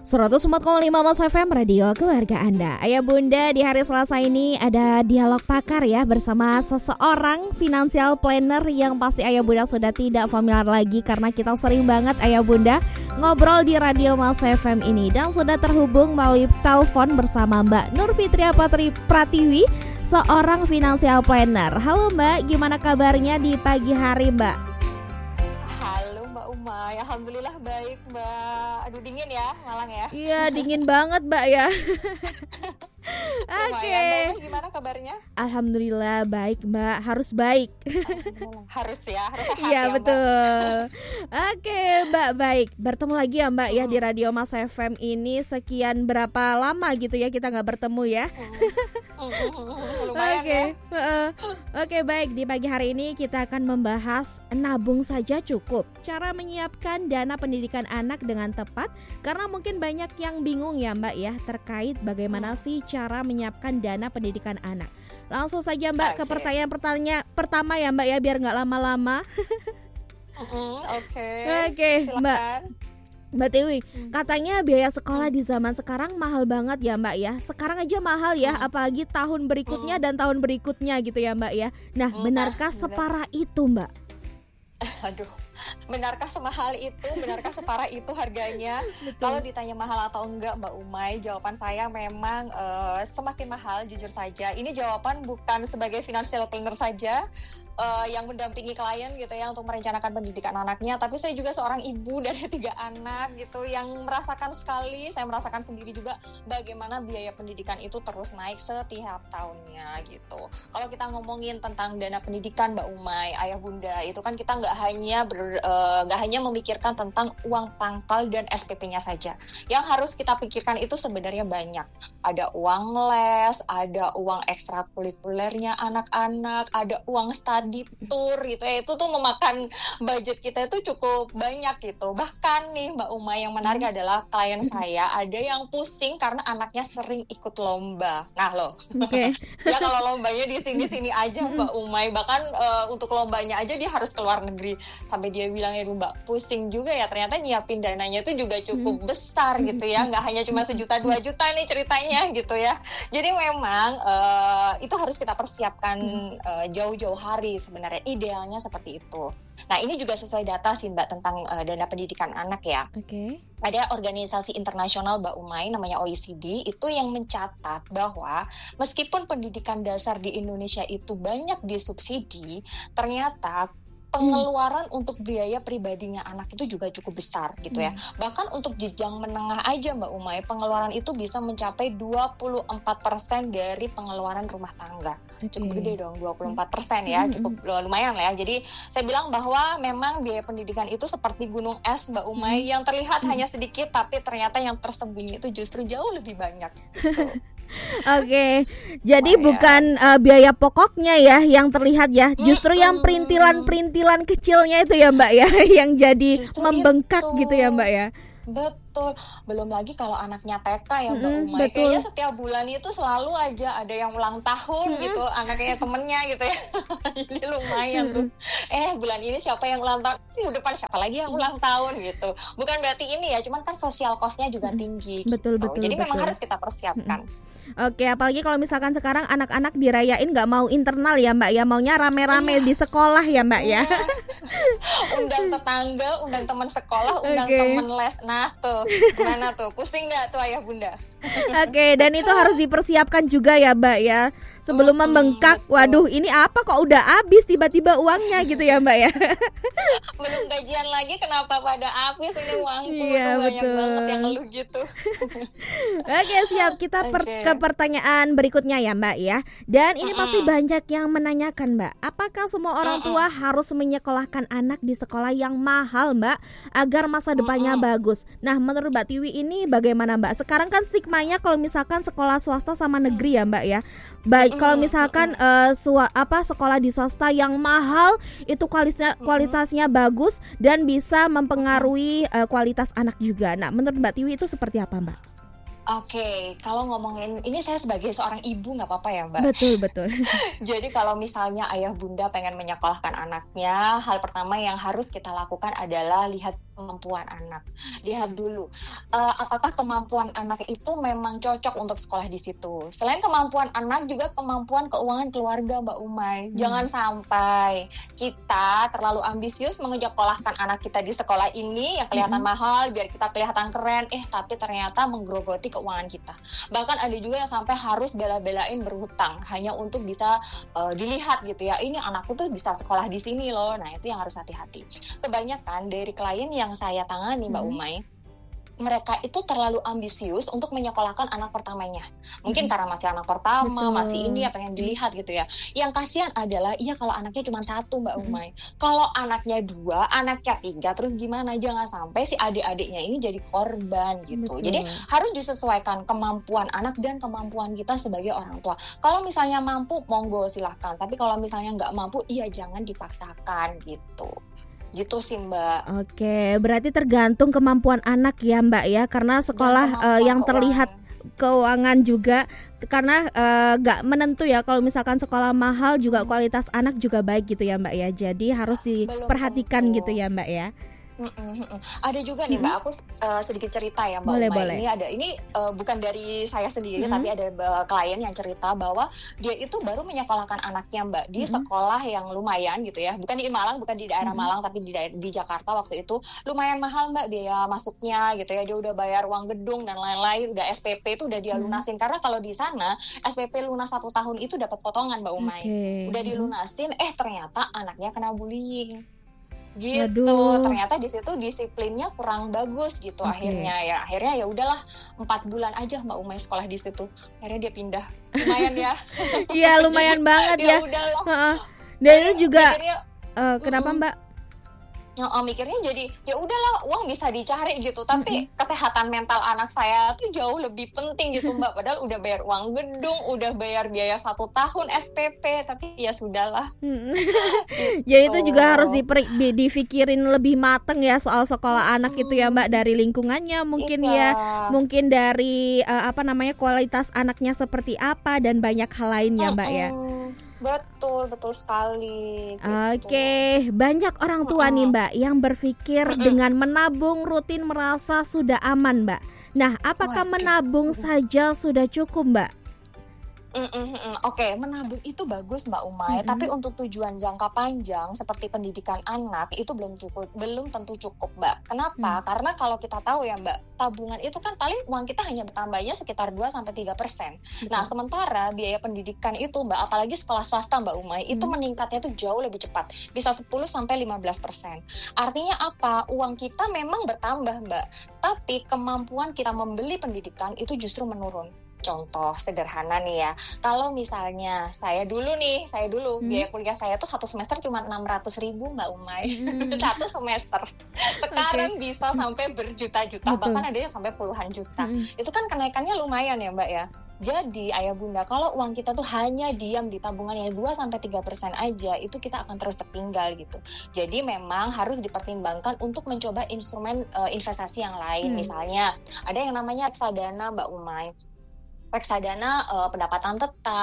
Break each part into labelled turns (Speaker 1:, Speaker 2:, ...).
Speaker 1: 104,5 Mas FM Radio Keluarga Anda. Ayah Bunda, di hari Selasa ini ada dialog pakar ya bersama seseorang financial planner yang pasti Ayah Bunda sudah tidak familiar lagi karena kita sering banget Ayah Bunda ngobrol di Radio Mas FM ini. Dan sudah terhubung melalui telepon bersama Mbak Nur Fitria Pratiwi, seorang financial planner. Halo Mbak, gimana kabarnya di pagi hari Mbak?
Speaker 2: Alhamdulillah baik Mbak. Aduh dingin ya Malang ya.
Speaker 1: Iya dingin banget Mbak ya.
Speaker 2: Oke. Gimana kabarnya?
Speaker 1: Alhamdulillah baik Mbak. Harus baik.
Speaker 2: Harus sehat
Speaker 1: iya,
Speaker 2: ya
Speaker 1: betul. Oke Mbak, baik. Bertemu lagi ya Mbak ya di Radio Mas FM ini. Sekian berapa lama gitu ya kita gak bertemu ya.
Speaker 2: Lumayan ya.
Speaker 1: Oke baik, di pagi hari ini kita akan membahas nabung saja cukup, cara menyiapkan dana pendidikan anak dengan tepat. Karena mungkin banyak yang bingung ya Mbak ya terkait bagaimana sih cara menyiapkan dana pendidikan anak. Langsung saja Mbak ke pertanyaan pertama ya Mbak ya, biar gak lama-lama. Oke, Mbak Tiwi, katanya biaya sekolah di zaman sekarang mahal banget ya Mbak ya. Sekarang aja mahal ya, apalagi tahun berikutnya dan tahun berikutnya gitu ya Mbak ya. Nah, benarkah separah itu Mbak?
Speaker 2: Aduh, benarkah semahal itu, benarkah separah itu harganya? Kalau ditanya mahal atau enggak Mbak Umay, jawaban saya memang semakin mahal, jujur saja. Ini jawaban bukan sebagai financial planner saja yang mendampingi klien gitu ya untuk merencanakan pendidikan anaknya, tapi saya juga seorang ibu dari 3 anak gitu yang merasakan sekali, saya merasakan sendiri juga bagaimana biaya pendidikan itu terus naik setiap tahunnya gitu. Kalau kita ngomongin tentang dana pendidikan Mbak Umay, Ayah Bunda, itu kan kita nggak hanya memikirkan tentang uang pangkal dan SPP-nya saja. Yang harus kita pikirkan itu sebenarnya banyak. Ada uang les, ada uang ekstrakurikulernya anak-anak, ada uang study tour gitu ya. Itu tuh memakan budget kita itu cukup banyak gitu. Bahkan nih Mbak Umay, yang menarik adalah klien saya ada yang pusing karena anaknya sering ikut lomba. Nah loh, ya kalau lombanya di sini aja Mbak Umay, bahkan untuk lombanya aja dia harus keluar negeri. Sampai dia bilang ya Mbak, pusing juga ya, ternyata nyiapin dananya itu juga cukup besar gitu ya, nggak hanya cuma 1 juta 2 juta nih ceritanya gitu ya. Jadi memang itu harus kita persiapkan jauh-jauh hari sebenarnya, idealnya seperti itu. Nah ini juga sesuai data sih Mbak tentang dana pendidikan anak ya. Ada organisasi internasional Mbak Umay namanya OECD itu yang mencatat bahwa meskipun pendidikan dasar di Indonesia itu banyak disubsidi, ternyata pengeluaran untuk biaya pribadinya anak itu juga cukup besar gitu ya. Bahkan untuk jenjang menengah aja Mbak Umay, pengeluaran itu bisa mencapai 24% dari pengeluaran rumah tangga. Cukup gede dong, 24% ya, cukup lumayan lah ya. Jadi saya bilang bahwa memang biaya pendidikan itu seperti gunung es Mbak Umay, yang terlihat hanya sedikit tapi ternyata yang tersembunyi itu justru jauh lebih banyak gitu.
Speaker 1: Oke, jadi bukan biaya pokoknya ya yang terlihat ya, justru yang perintilan kecilnya itu ya Mbak ya, yang jadi justru membengkak itu. Gitu ya Mbak ya.
Speaker 2: Betul, belum lagi kalau anaknya TK ya Mbak Umay, kayaknya setiap bulan itu selalu aja ada yang ulang tahun gitu, anaknya temennya gitu ya. Jadi lumayan tuh, bulan ini siapa yang ulang tahun, minggu depan siapa lagi yang ulang tahun gitu. Bukan berarti ini ya, cuman kan sosial cost-nya juga tinggi gitu. Jadi memang harus kita persiapkan.
Speaker 1: Oke, apalagi kalau misalkan sekarang anak-anak dirayain gak mau internal ya Mbak ya, maunya rame-rame di sekolah ya Mbak ya.
Speaker 2: Undang tetangga, undang teman sekolah, undang teman les. Nah tuh, gimana tuh? Pusing gak tuh Ayah Bunda?
Speaker 1: Oke, dan itu harus dipersiapkan juga ya Mbak ya. Sebelum membengkak, waduh ini apa kok udah habis tiba-tiba uangnya gitu ya Mbak ya.
Speaker 2: Belum gajian lagi kenapa pada habis ini uangku, banyak banget yang ngeluh gitu.
Speaker 1: Oke siap, kita ke pertanyaan berikutnya ya Mbak ya. Dan ini pasti banyak yang menanyakan Mbak, apakah semua orang tua harus menyekolahkan anak di sekolah yang mahal Mbak agar masa depannya bagus? Nah menurut Mbak Tiwi ini bagaimana Mbak? Sekarang kan stigmanya kalau misalkan sekolah swasta sama negeri ya Mbak ya. Baik kalau misalkan sekolah di swasta yang mahal itu kualitasnya bagus dan bisa mempengaruhi kualitas anak juga. Nah menurut Mbak Tiwi itu seperti apa Mbak?
Speaker 2: Oke, kalau ngomongin ini saya sebagai seorang ibu nggak apa-apa ya Mbak?
Speaker 1: Betul.
Speaker 2: Jadi kalau misalnya ayah bunda pengen menyekolahkan anaknya, hal pertama yang harus kita lakukan adalah lihat kemampuan anak. Lihat dulu, apakah kemampuan anak itu memang cocok untuk sekolah di situ. Selain kemampuan anak, juga kemampuan keuangan keluarga, Mbak Umay. Jangan sampai kita terlalu ambisius menyekolahkan anak kita di sekolah ini yang kelihatan mahal, biar kita kelihatan keren, tapi ternyata menggerogoti keuangan kita. Bahkan ada juga yang sampai harus bela-belain berhutang hanya untuk bisa dilihat gitu ya, ini anakku tuh bisa sekolah di sini loh. Nah, itu yang harus hati-hati. Kebanyakan dari klien yang saya tangani, Mbak Umay, mereka itu terlalu ambisius untuk menyekolahkan anak pertamanya. Mungkin karena masih anak pertama, masih ini ya pengen dilihat gitu ya. Yang kasihan adalah, kalau anaknya cuma 1, Mbak Umay. Kalau anaknya 2, anaknya 3, terus gimana? Jangan sampai si adik-adiknya ini jadi korban gitu. Jadi harus disesuaikan kemampuan anak dan kemampuan kita sebagai orang tua. Kalau misalnya mampu, monggo silahkan. Tapi kalau misalnya nggak mampu, jangan dipaksakan gitu. Gitu sih, Mbak.
Speaker 1: Oke, berarti tergantung kemampuan anak ya, Mbak ya, karena sekolah yang terlihat keuangan juga, karena nggak menentu ya, kalau misalkan sekolah mahal juga kualitas anak juga baik gitu ya, Mbak ya, jadi harus diperhatikan gitu ya, Mbak ya.
Speaker 2: Ada juga nih, Mbak, aku sedikit cerita ya, Mbak.
Speaker 1: Boleh.
Speaker 2: Ini bukan dari saya sendiri, tapi ada klien yang cerita bahwa dia itu baru menyekolahkan anaknya, Mbak, di sekolah yang lumayan gitu ya, bukan di Malang, bukan di daerah Malang, tapi di Jakarta waktu itu. Lumayan mahal, Mbak, biaya masuknya gitu ya, dia udah bayar uang gedung dan lain-lain, udah SPP itu udah dia lunasin, karena kalau di sana SPP lunas 1 tahun itu dapat potongan, Mbak Umay. Udah dilunasin, ternyata anaknya kena bullying. Gitu. Ternyata di situ disiplinnya kurang bagus gitu. Akhirnya ya udahlah, 4 bulan aja Mbak Umay sekolah di situ. Akhirnya dia pindah. Lumayan ya.
Speaker 1: Iya, lumayan banget ya.
Speaker 2: Udahlah.
Speaker 1: Dan itu juga kenapa, Mbak?
Speaker 2: Mikirnya jadi ya udahlah, uang bisa dicari gitu, tapi kesehatan mental anak saya tuh jauh lebih penting gitu, Mbak. Padahal udah bayar uang gedung, udah bayar biaya 1 tahun SPP, tapi ya sudahlah.
Speaker 1: Gitu. Ya itu juga harus dipikirin lebih mateng ya soal sekolah anak itu ya, Mbak, dari lingkungannya mungkin mungkin dari kualitas anaknya seperti apa dan banyak hal lainnya, Mbak ya.
Speaker 2: Betul sekali gitu.
Speaker 1: Oke, banyak orang tua nih, Mbak, yang berpikir dengan menabung rutin merasa sudah aman, Mbak. Nah, apakah menabung saja sudah cukup, Mbak?
Speaker 2: Oke, menabung itu bagus, Mbak Umay, tapi untuk tujuan jangka panjang seperti pendidikan anak itu belum tentu cukup, Mbak. Kenapa? Karena kalau kita tahu ya, Mbak, tabungan itu kan paling uang kita hanya bertambahnya sekitar 2-3%. Nah, sementara biaya pendidikan itu, Mbak, apalagi sekolah swasta, Mbak Umay, itu meningkatnya tuh jauh lebih cepat, bisa 10-15%. Artinya apa? Uang kita memang bertambah, Mbak, tapi kemampuan kita membeli pendidikan itu justru menurun. Contoh sederhana nih ya, kalau misalnya saya dulu biaya kuliah saya tuh 1 semester cuma 600.000, Mbak Umay. 1 semester. Sekarang bisa sampai berjuta-juta, bahkan ada yang sampai puluhan juta. Itu kan kenaikannya lumayan ya, Mbak ya. Jadi ayah bunda, kalau uang kita tuh hanya diam di tabungannya 2-3% aja, itu kita akan terus tertinggal gitu. Jadi memang harus dipertimbangkan untuk mencoba instrumen investasi yang lain. Misalnya ada yang namanya reksadana, Mbak Umay. Reksadana pendapatan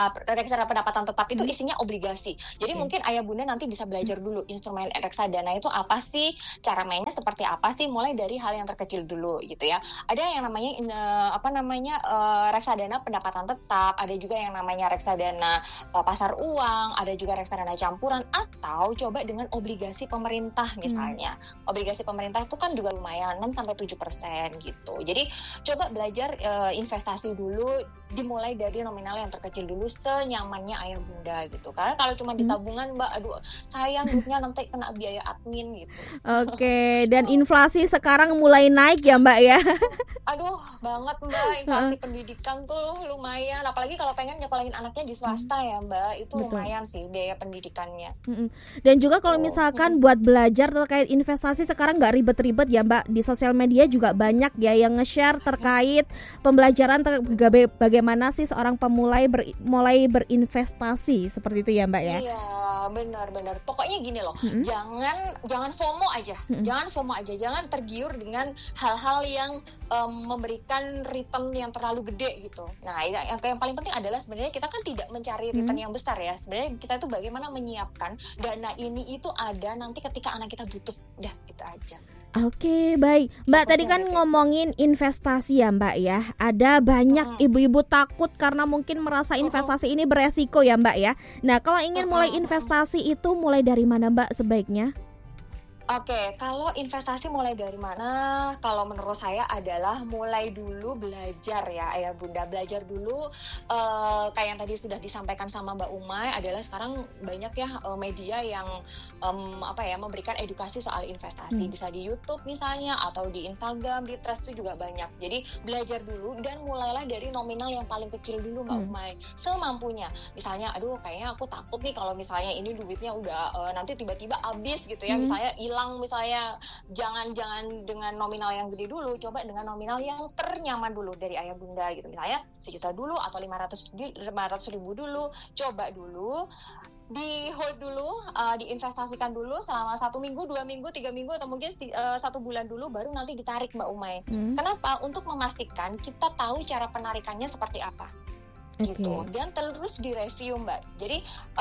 Speaker 2: tetap itu isinya obligasi. Jadi mungkin ayah bunda nanti bisa belajar dulu instrumen reksadana itu apa sih, cara mainnya seperti apa sih, mulai dari hal yang terkecil dulu gitu ya. Ada yang namanya reksadana pendapatan tetap, ada juga yang namanya reksadana pasar uang, ada juga reksadana campuran, atau coba dengan obligasi pemerintah misalnya. Obligasi pemerintah itu kan juga lumayan 6-7% gitu. Jadi coba belajar investasi dulu, dimulai dari nominal yang terkecil dulu, senyamannya ayah bunda gitu. Karena kalau cuma di tabungan, Mbak, aduh sayang duitnya nanti kena biaya admin gitu.
Speaker 1: Oke, dan inflasi sekarang mulai naik ya, Mbak ya.
Speaker 2: Aduh banget, Mbak, inflasi pendidikan tuh lumayan, apalagi kalau pengen nyekolahin anaknya di swasta ya, Mbak, itu lumayan sih biaya pendidikannya.
Speaker 1: Dan juga kalau misalkan buat belajar terkait investasi sekarang nggak ribet-ribet ya, Mbak, di sosial media juga banyak ya yang nge-share terkait pembelajaran bagaimana sih seorang mulai berinvestasi seperti itu ya, Mbak ya?
Speaker 2: Iya, benar. Pokoknya gini loh, jangan FOMO aja, jangan tergiur dengan hal-hal yang memberikan return yang terlalu gede gitu. Nah, yang paling penting adalah sebenarnya kita kan tidak mencari return yang besar ya. Sebenarnya kita itu bagaimana menyiapkan dana ini itu ada nanti ketika anak kita butuh, udah gitu aja.
Speaker 1: Oke, baik. Mbak tadi kan ngomongin investasi ya Mbak ya. Ada banyak ibu-ibu takut karena mungkin merasa investasi ini beresiko ya Mbak ya. Nah, kalau ingin mulai investasi itu mulai dari mana Mbak sebaiknya?
Speaker 2: Oke, kalau investasi mulai dari mana? Kalau menurut saya adalah mulai dulu belajar ya, Ayah Bunda. Belajar dulu, kayak yang tadi sudah disampaikan sama Mbak Umay, adalah sekarang banyak ya media yang memberikan edukasi soal investasi. Bisa di YouTube misalnya, atau di Instagram, di Threads itu juga banyak. Jadi belajar dulu dan mulailah dari nominal yang paling kecil dulu Mbak Umay. Semampunya. Misalnya, aduh kayaknya aku takut nih kalau misalnya ini duitnya udah nanti tiba-tiba habis gitu ya. Misalnya misalnya jangan dengan nominal yang gede dulu, coba dengan nominal yang ternyaman dulu dari Ayah Bunda gitu, misalnya 1 juta dulu atau 500.000 dulu, coba dulu, di hold dulu, diinvestasikan dulu selama 1 minggu, 2 minggu, 3 minggu atau mungkin 1 bulan dulu, baru nanti ditarik Mbak Umay. Kenapa? Untuk memastikan kita tahu cara penarikannya seperti apa. Gitu, dan terus direview Mbak. Jadi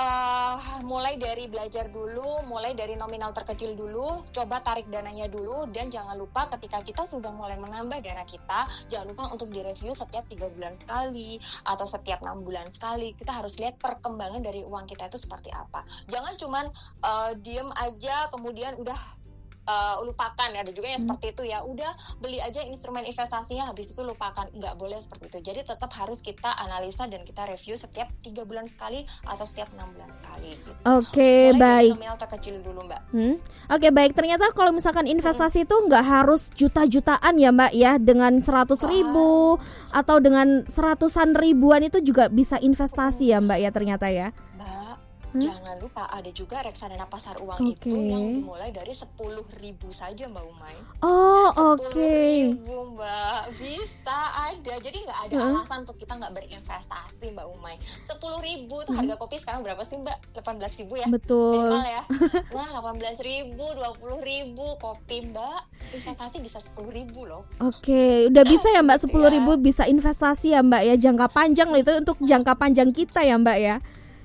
Speaker 2: mulai dari belajar dulu, mulai dari nominal terkecil dulu, coba tarik dananya dulu, dan jangan lupa ketika kita sudah mulai menambah dana kita, jangan lupa untuk direview setiap 3 bulan sekali atau setiap 6 bulan sekali. Kita harus lihat perkembangan dari uang kita itu seperti apa. Jangan cuman diem aja kemudian udah lupakan ya. Ada juga yang seperti itu ya, udah beli aja instrumen investasinya habis itu lupakan. Nggak boleh seperti itu. Jadi tetap harus kita analisa dan kita review setiap 3 bulan sekali atau setiap 6 bulan sekali gitu.
Speaker 1: Oke, baik.
Speaker 2: Nominal terkecil dulu Mbak.
Speaker 1: Oke, baik. Ternyata kalau misalkan investasi itu nggak harus juta-jutaan ya Mbak ya, dengan 100.000 atau dengan seratusan ribuan itu juga bisa investasi ya Mbak ya ternyata ya.
Speaker 2: Mbak, jangan lupa ada juga reksadana pasar uang itu yang dimulai dari 10.000 saja Mbak Umay.
Speaker 1: Oh,
Speaker 2: 10.000 Mbak, bisa ada. Jadi nggak ada alasan untuk kita nggak berinvestasi Mbak Umay. 10.000 itu harga kopi sekarang berapa sih Mbak? 18.000 ya?
Speaker 1: Betul.
Speaker 2: Minimal ya. Nah, 18.000, 20.000 kopi Mbak, investasi bisa 10.000 loh.
Speaker 1: Oke, udah bisa ya Mbak, 10.000 bisa investasi ya Mbak ya, jangka panjang loh, itu untuk jangka panjang kita ya Mbak ya.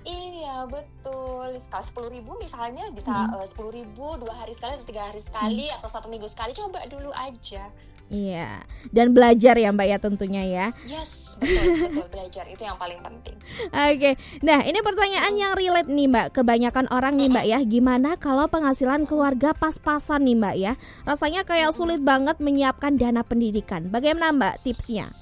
Speaker 2: Iya betul. Kalau 10.000 misalnya bisa 10.000 2 hari sekali atau 3 hari sekali atau 1 minggu sekali, coba dulu aja.
Speaker 1: Iya, dan belajar ya Mbak ya tentunya ya.
Speaker 2: Yes, betul belajar itu yang paling penting.
Speaker 1: Oke, nah ini pertanyaan yang relate nih Mbak. Kebanyakan orang nih Mbak ya, gimana kalau penghasilan keluarga pas-pasan nih Mbak ya? Rasanya kayak sulit banget menyiapkan dana pendidikan. Bagaimana Mbak tipsnya?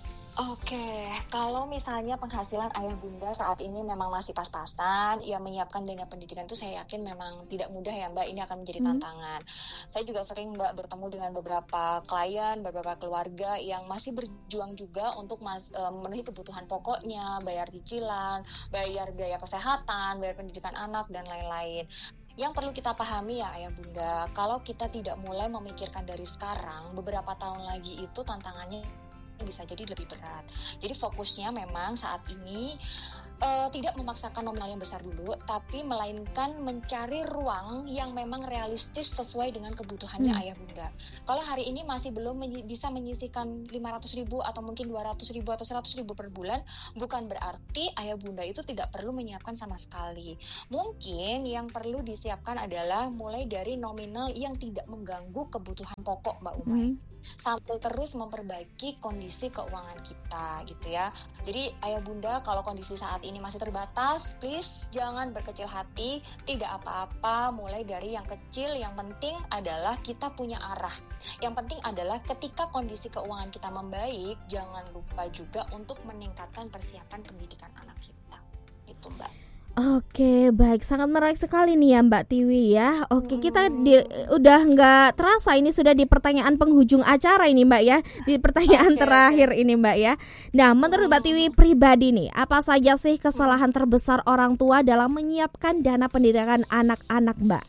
Speaker 2: Oke, kalau misalnya penghasilan Ayah Bunda saat ini memang masih pas-pasan, ya menyiapkan dana pendidikan itu saya yakin memang tidak mudah ya Mbak, ini akan menjadi tantangan. Saya juga sering Mbak bertemu dengan beberapa klien, beberapa keluarga yang masih berjuang juga untuk memenuhi kebutuhan pokoknya, bayar cicilan, bayar biaya kesehatan, bayar pendidikan anak, dan lain-lain. Yang perlu kita pahami ya Ayah Bunda, kalau kita tidak mulai memikirkan dari sekarang, beberapa tahun lagi itu tantangannya bisa jadi lebih berat. Jadi fokusnya memang saat ini tidak memaksakan nominal yang besar dulu, tapi melainkan mencari ruang yang memang realistis sesuai dengan kebutuhannya Ayah Bunda. Kalau hari ini masih belum bisa menyisihkan 500.000 atau mungkin 200.000 atau 100.000 per bulan, bukan berarti Ayah Bunda itu tidak perlu menyiapkan sama sekali. Mungkin yang perlu disiapkan adalah mulai dari nominal yang tidak mengganggu kebutuhan pokok Mbak Umay. Sambil terus memperbaiki kondisi keuangan kita gitu ya. Jadi Ayah Bunda, kalau kondisi saat ini masih terbatas, please jangan berkecil hati, tidak apa-apa, mulai dari yang kecil. Yang penting adalah kita punya arah. Yang penting adalah ketika kondisi keuangan kita membaik, jangan lupa juga untuk meningkatkan persiapan pendidikan anak kita. Itu Mbak.
Speaker 1: Oke, baik, sangat menarik sekali nih ya Mbak Tiwi ya. Oke, kita udah nggak terasa ini sudah di pertanyaan penghujung acara ini Mbak ya, di pertanyaan terakhir ini Mbak ya. Nah, menurut Mbak Tiwi pribadi nih, apa saja sih kesalahan terbesar orang tua dalam menyiapkan dana pendidikan anak-anak Mbak?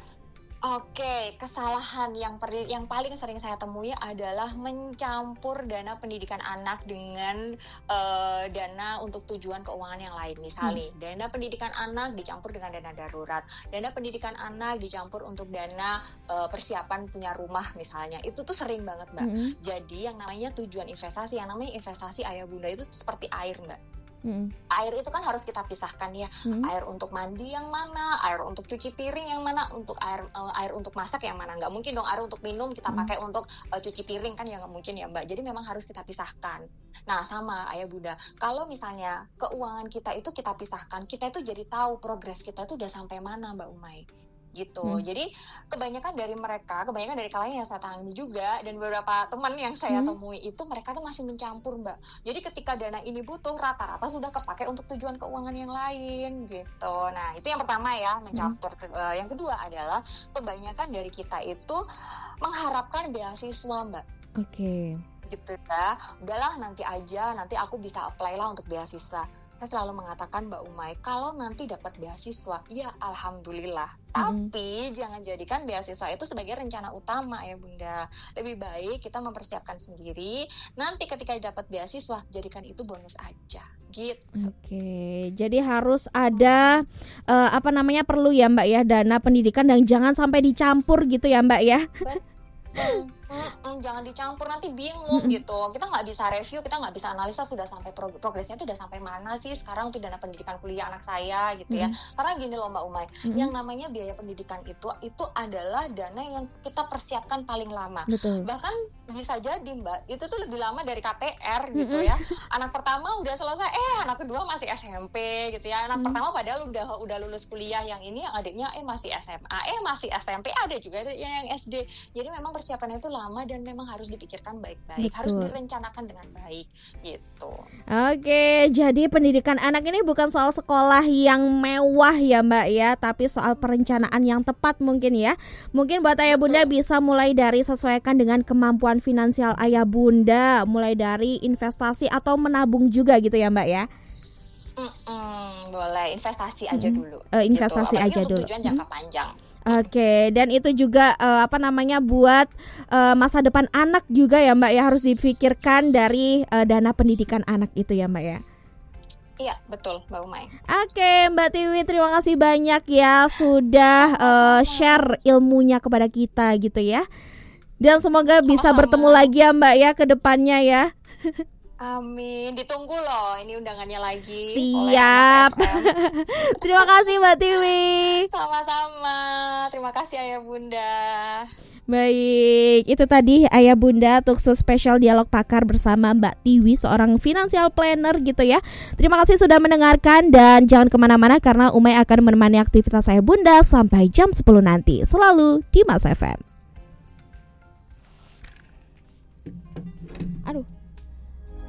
Speaker 2: Oke, kesalahan yang paling sering saya temui adalah mencampur dana pendidikan anak dengan dana untuk tujuan keuangan yang lain. Misalnya, dana pendidikan anak dicampur dengan dana darurat, dana pendidikan anak dicampur untuk dana persiapan punya rumah misalnya. Itu tuh sering banget Mbak. Jadi yang namanya tujuan investasi, yang namanya investasi Ayah Bunda itu seperti air Mbak. Air itu kan harus kita pisahkan ya. Air untuk mandi yang mana, air untuk cuci piring yang mana, untuk air untuk masak yang mana. Nggak mungkin dong air untuk minum kita pakai untuk cuci piring, kan ya nggak mungkin ya Mbak. Jadi memang harus kita pisahkan. Nah sama ayah bunda, kalau misalnya keuangan kita itu kita pisahkan, kita itu jadi tahu progres kita itu udah sampai mana Mbak Umay gitu. Jadi kebanyakan dari kalangan yang saya tangani juga, dan beberapa teman yang saya temui itu mereka tuh masih mencampur Mbak. Jadi ketika dana ini butuh, rata-rata sudah kepake untuk tujuan keuangan yang lain gitu. Nah itu yang pertama ya, mencampur. Yang kedua adalah kebanyakan dari kita itu mengharapkan beasiswa Mbak.
Speaker 1: Oke.
Speaker 2: Gitu ya, udahlah nanti aku bisa apply lah untuk beasiswa. Saya selalu mengatakan Mbak Umay, kalau nanti dapat beasiswa, ya alhamdulillah. Tapi jangan jadikan beasiswa itu sebagai rencana utama ya Bunda. Lebih baik kita mempersiapkan sendiri. Nanti ketika dapat beasiswa, jadikan itu bonus aja. Gitu.
Speaker 1: Oke, jadi harus ada perlu ya Mbak ya, dana pendidikan, dan jangan sampai dicampur gitu ya Mbak ya.
Speaker 2: Jangan dicampur, nanti bingung gitu. Kita nggak bisa review, kita nggak bisa analisa sudah sampai progresnya itu udah sampai mana sih sekarang untuk dana pendidikan kuliah anak saya gitu ya. Karena gini loh Mbak Umay, yang namanya biaya pendidikan itu adalah dana yang kita persiapkan paling lama.
Speaker 1: Betul.
Speaker 2: Bahkan bisa jadi Mbak, itu tuh lebih lama dari KPR gitu ya. Anak pertama udah selesai, anak kedua masih SMP gitu ya. Anak pertama padahal udah lulus kuliah, yang ini yang adiknya masih SMA, masih SMP, ada juga yang SD. Jadi memang persiapannya itu lama dan memang harus dipikirkan baik-baik. Betul. Harus direncanakan dengan baik gitu.
Speaker 1: Oke, jadi pendidikan anak ini bukan soal sekolah yang mewah ya Mbak ya, tapi soal perencanaan yang tepat mungkin ya. Mungkin buat ayah bunda bisa mulai dari sesuaikan dengan kemampuan finansial ayah bunda, mulai dari investasi atau menabung juga gitu ya Mbak ya.
Speaker 2: Boleh, investasi aja dulu.
Speaker 1: Investasi
Speaker 2: gitu.
Speaker 1: aja
Speaker 2: untuk
Speaker 1: dulu.
Speaker 2: Tujuan jangka panjang.
Speaker 1: Oke, dan itu juga buat masa depan anak juga ya Mbak ya, harus dipikirkan dari dana pendidikan anak itu ya Mbak ya.
Speaker 2: Iya, betul Mbak Umay.
Speaker 1: Oke, Mbak Tiwi, terima kasih banyak ya sudah share ilmunya kepada kita gitu ya. Dan semoga bisa bertemu lagi ya Mbak ya ke depannya ya.
Speaker 2: Amin, ditunggu loh ini undangannya lagi.
Speaker 1: Siap. Terima kasih Mbak Tiwi.
Speaker 2: Sama-sama, terima kasih ayah bunda.
Speaker 1: Baik, itu tadi ayah bunda Tuksu Spesial Dialog Pakar bersama Mbak Tiwi, seorang financial planner gitu ya. Terima kasih sudah mendengarkan, dan jangan kemana-mana karena Umay akan menemani aktivitas ayah bunda sampai jam 10 nanti, selalu di Mas FM. Aduh.